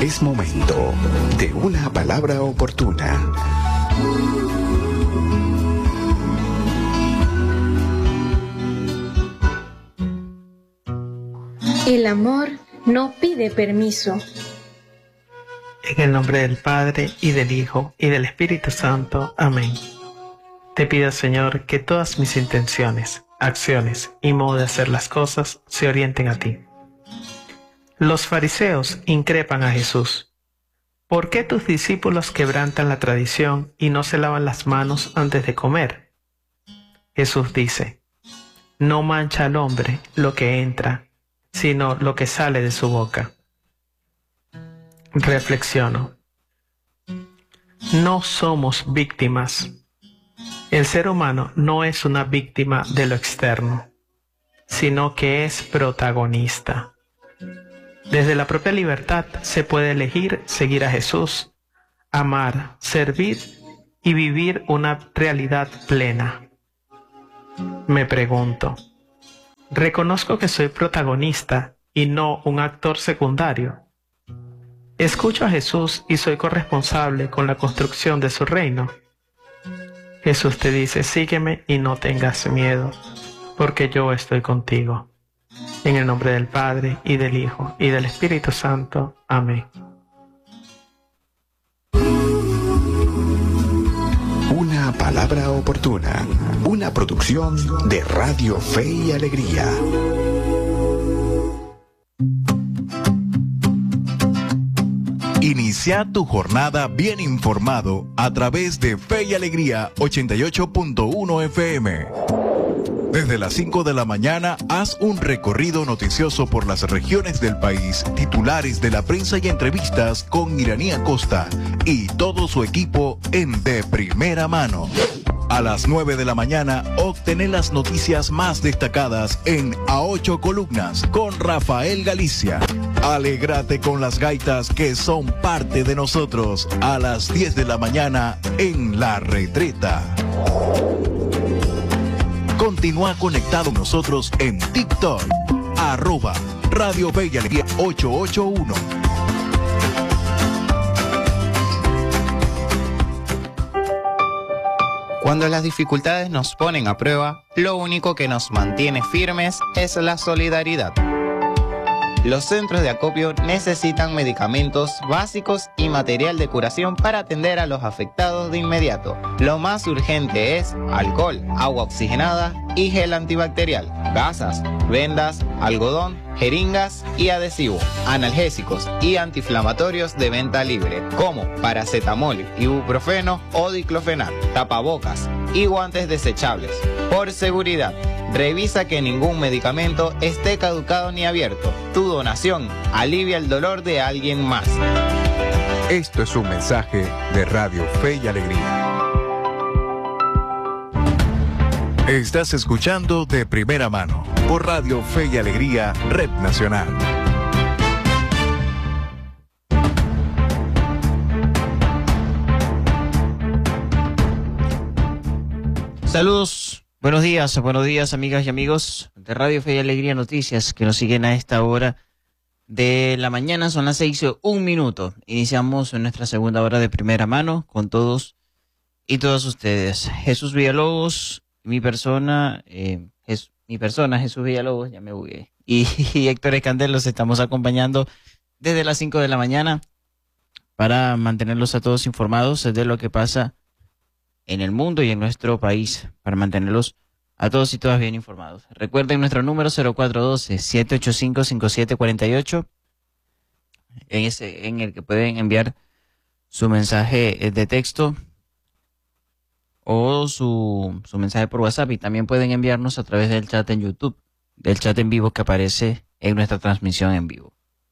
Es momento de una palabra oportuna. El amor no pide permiso. En el nombre del Padre, y del Hijo, y del Espíritu Santo. Amén. Te pido, Señor, que todas mis intenciones, acciones y modo de hacer las cosas se orienten a ti. Los fariseos increpan a Jesús. ¿Por qué tus discípulos quebrantan la tradición y no se lavan las manos antes de comer? Jesús dice: no mancha al hombre lo que entra, sino lo que sale de su boca. Reflexiono. No somos víctimas. El ser humano no es una víctima de lo externo, sino que es protagonista. Desde la propia libertad se puede elegir seguir a Jesús, amar, servir y vivir una realidad plena. Me pregunto, ¿reconozco que soy protagonista y no un actor secundario? ¿Escucho a Jesús y soy corresponsable con la construcción de su reino? Jesús te dice: sígueme y no tengas miedo, porque yo estoy contigo. En el nombre del Padre, y del Hijo, y del Espíritu Santo. Amén. Una palabra oportuna. Una producción de Radio Fe y Alegría. Inicia tu jornada bien informado a través de Fe y Alegría 88.1 FM. Desde las 5 de la mañana, haz un recorrido noticioso por las regiones del país, titulares de la prensa y entrevistas con Iraní Acosta y todo su equipo en De Primera Mano. A las 9 de la mañana, obtener las noticias más destacadas en A 8 Columnas con Rafael Galicia. Alégrate con las gaitas que son parte de nosotros a las 10 de la mañana en La Retreta. Continúa conectado con nosotros en TikTok, @Radio Fe y Alegría 881. Cuando las dificultades nos ponen a prueba, lo único que nos mantiene firmes es la solidaridad. Los centros de acopio necesitan medicamentos básicos y material de curación para atender a los afectados de inmediato. Lo más urgente es alcohol, agua oxigenada y gel antibacterial, gasas, vendas, algodón, jeringas y adhesivo, analgésicos y antiinflamatorios de venta libre, como paracetamol, ibuprofeno o diclofenac, tapabocas y guantes desechables. Por seguridad, revisa que ningún medicamento esté caducado ni abierto. Tu donación alivia el dolor de alguien más. Esto es un mensaje de Radio Fe y Alegría. Estás escuchando De Primera Mano por Radio Fe y Alegría, Red Nacional. Saludos, buenos días amigas y amigos de Radio Fe y Alegría Noticias que nos siguen a esta hora de la mañana. Son las 6:01. Iniciamos nuestra segunda hora de Primera Mano con todos y todas ustedes. Jesús Villalobos, mi persona, Jesús Villalobos, ya me bugué, y Héctor Escandel los estamos acompañando desde las 5 de la mañana para mantenerlos a todos informados de lo que pasa en el mundo y en nuestro país, para mantenerlos a todos y todas bien informados. Recuerden nuestro número 0412-785-5748, en el que pueden enviar su mensaje de texto o su mensaje por WhatsApp, y también pueden enviarnos a través del chat en YouTube, del chat en vivo que aparece en nuestra transmisión en vivo.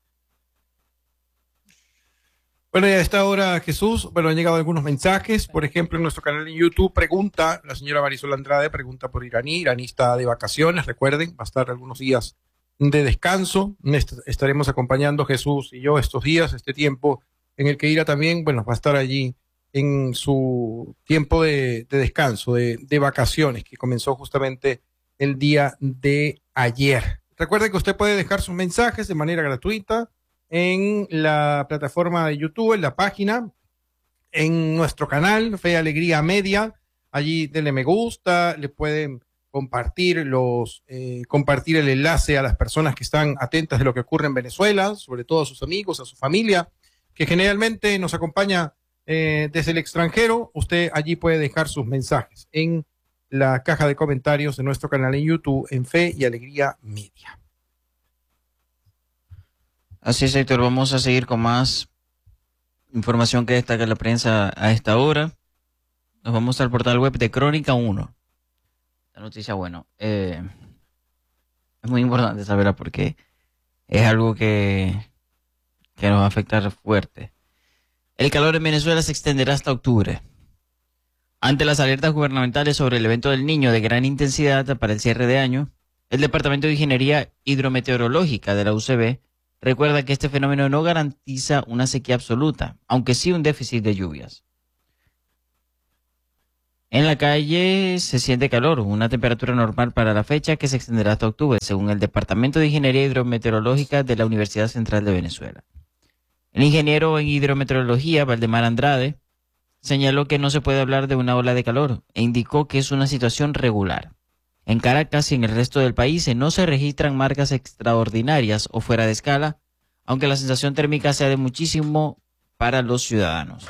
Bueno, y a esta hora, Jesús, han llegado algunos mensajes. Por ejemplo, en nuestro canal en YouTube pregunta, la señora Marisol Andrade pregunta por Iraní. Iraní está de vacaciones, recuerden, va a estar algunos días de descanso. Estaremos acompañando Jesús y yo estos días, este tiempo en el que Ira también, va a estar allí en su tiempo de descanso, de vacaciones, que comenzó justamente el día de ayer. Recuerde que usted puede dejar sus mensajes de manera gratuita en la plataforma de YouTube, en la página, en nuestro canal, Fe y Alegría Media. Allí denle me gusta, le pueden compartir compartir el enlace a las personas que están atentas de lo que ocurre en Venezuela, sobre todo a sus amigos, a su familia, que generalmente nos acompaña desde el extranjero. Usted allí puede dejar sus mensajes en la caja de comentarios de nuestro canal en YouTube, en Fe y Alegría Media. Así es, Héctor, vamos a seguir con más información que destaca la prensa a esta hora. Nos vamos al portal web de Crónica 1. La noticia, bueno, es muy importante saberla porque es algo que nos va a afectar fuerte. El calor en Venezuela se extenderá hasta octubre. Ante las alertas gubernamentales sobre el evento del Niño de gran intensidad para el cierre de año, el Departamento de Ingeniería Hidrometeorológica de la UCB recuerda que este fenómeno no garantiza una sequía absoluta, aunque sí un déficit de lluvias. En la calle se siente calor, una temperatura normal para la fecha que se extenderá hasta octubre, según el Departamento de Ingeniería Hidrometeorológica de la Universidad Central de Venezuela. El ingeniero en hidrometeorología, Valdemar Andrade, señaló que no se puede hablar de una ola de calor e indicó que es una situación regular. En Caracas y en el resto del país no se registran marcas extraordinarias o fuera de escala, aunque la sensación térmica sea de muchísimo para los ciudadanos.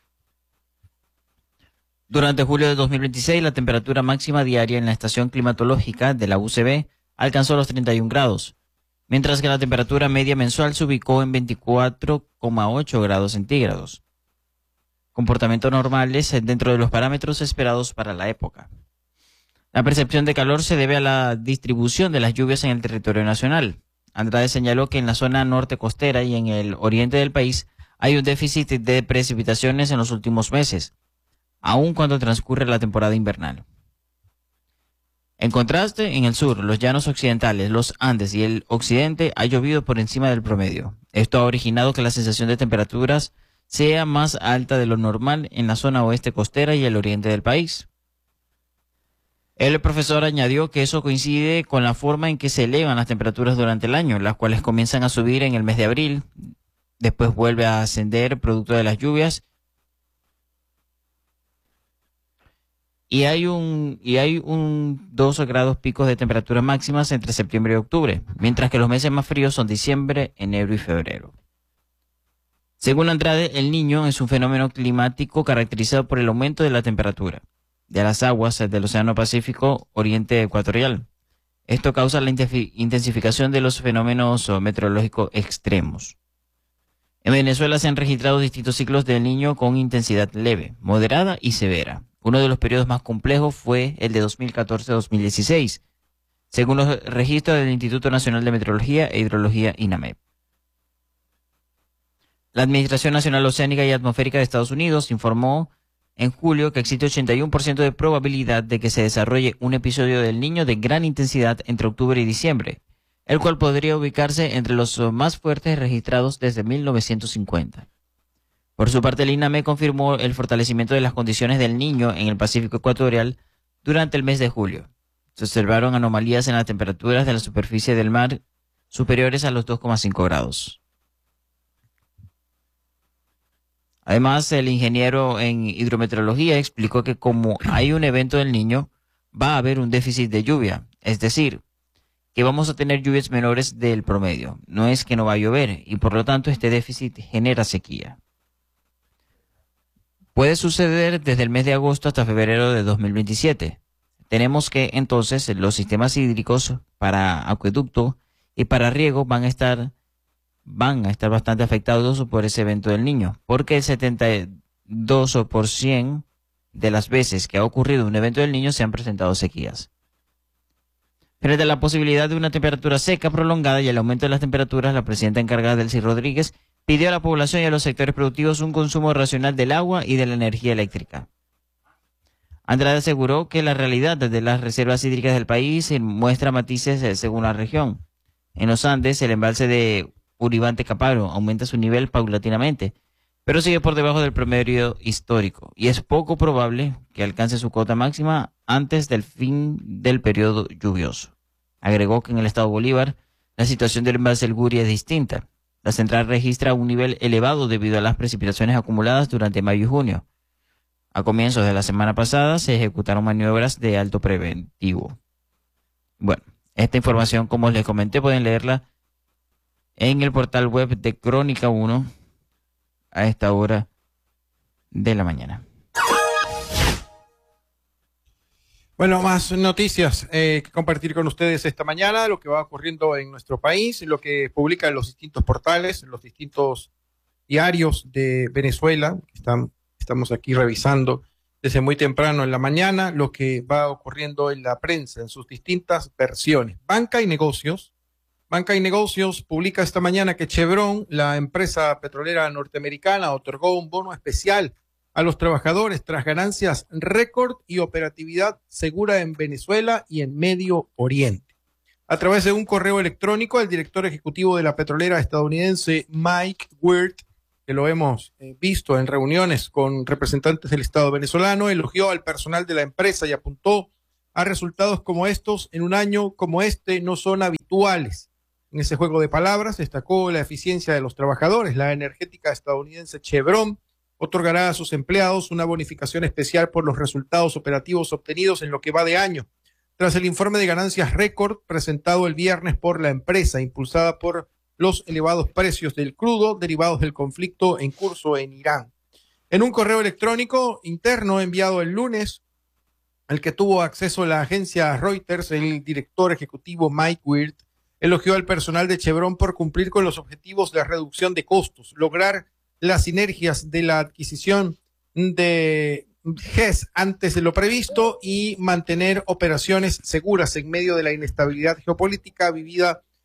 Durante julio de 2026, la temperatura máxima diaria en la estación climatológica de la UCB alcanzó los 31 grados, mientras que la temperatura media mensual se ubicó en 24,8 grados centígrados. Comportamientos normales dentro de los parámetros esperados para la época. La percepción de calor se debe a la distribución de las lluvias en el territorio nacional. Andrade señaló que en la zona norte costera y en el oriente del país hay un déficit de precipitaciones en los últimos meses, aun cuando transcurre la temporada invernal. En contraste, en el sur, los llanos occidentales, los Andes y el occidente ha llovido por encima del promedio. Esto ha originado que la sensación de temperaturas sea más alta de lo normal en la zona oeste costera y el oriente del país. El profesor añadió que eso coincide con la forma en que se elevan las temperaturas durante el año, las cuales comienzan a subir en el mes de abril, después vuelve a ascender producto de las lluvias, y hay 2 grados picos de temperaturas máximas entre septiembre y octubre, mientras que los meses más fríos son diciembre, enero y febrero. Según Andrade, el Niño es un fenómeno climático caracterizado por el aumento de la temperatura de las aguas del Océano Pacífico Oriente Ecuatorial. Esto causa la intensificación de los fenómenos meteorológicos extremos. En Venezuela se han registrado distintos ciclos del Niño con intensidad leve, moderada y severa. Uno de los periodos más complejos fue el de 2014-2016, según los registros del Instituto Nacional de Meteorología e Hidrología INAMED. La Administración Nacional Oceánica y Atmosférica de Estados Unidos informó en julio que existe 81% de probabilidad de que se desarrolle un episodio del Niño de gran intensidad entre octubre y diciembre, el cual podría ubicarse entre los más fuertes registrados desde 1950. Por su parte, el INAME confirmó el fortalecimiento de las condiciones del Niño en el Pacífico Ecuatorial durante el mes de julio. Se observaron anomalías en las temperaturas de la superficie del mar superiores a los 2,5 grados. Además, el ingeniero en hidrometeorología explicó que como hay un evento del Niño, va a haber un déficit de lluvia, es decir, que vamos a tener lluvias menores del promedio. No es que no va a llover y por lo tanto este déficit genera sequía. Puede suceder desde el mes de agosto hasta febrero de 2027. Tenemos que entonces los sistemas hídricos para acueducto y para riego van a estar bastante afectados por ese evento del Niño, porque el 72% de las veces que ha ocurrido un evento del Niño se han presentado sequías. Frente a la posibilidad de una temperatura seca prolongada y el aumento de las temperaturas, la presidenta encargada, Delcy Rodríguez, pidió a la población y a los sectores productivos un consumo racional del agua y de la energía eléctrica. Andrade aseguró que la realidad de las reservas hídricas del país muestra matices según la región. En los Andes, el embalse de Uribante-Caparo aumenta su nivel paulatinamente, pero sigue por debajo del promedio histórico y es poco probable que alcance su cota máxima antes del fin del periodo lluvioso. Agregó que en el estado Bolívar la situación del embalse El Guri es distinta. La central registra un nivel elevado debido a las precipitaciones acumuladas durante mayo y junio. A comienzos de la semana pasada se ejecutaron maniobras de alto preventivo. Bueno, esta información, como les comenté, pueden leerla en el portal web de Crónica 1 a esta hora de la mañana. Bueno, más noticias que compartir con ustedes esta mañana, lo que va ocurriendo en nuestro país, lo que publican los distintos portales, los distintos diarios de Venezuela. Estamos aquí revisando desde muy temprano en la mañana lo que va ocurriendo en la prensa en sus distintas versiones. Banca y Negocios publica esta mañana que Chevron, la empresa petrolera norteamericana, otorgó un bono especial a los trabajadores tras ganancias récord y operatividad segura en Venezuela y en Medio Oriente. A través de un correo electrónico, el director ejecutivo de la petrolera estadounidense Mike Wirth, que lo hemos visto en reuniones con representantes del Estado venezolano, elogió al personal de la empresa y apuntó a resultados como estos en un año como este no son habituales. En ese juego de palabras destacó la eficiencia de los trabajadores. La energética estadounidense Chevron otorgará a sus empleados una bonificación especial por los resultados operativos obtenidos en lo que va de año, tras el informe de ganancias récord presentado el viernes por la empresa, impulsada por los elevados precios del crudo derivados del conflicto en curso en Irán. En un correo electrónico interno enviado el lunes, al que tuvo acceso la agencia Reuters, el director ejecutivo Mike Wirth elogió al personal de Chevron por cumplir con los objetivos de reducción de costos, lograr las sinergias de la adquisición de GES antes de lo previsto y mantener operaciones seguras en medio de la inestabilidad geopolítica vivida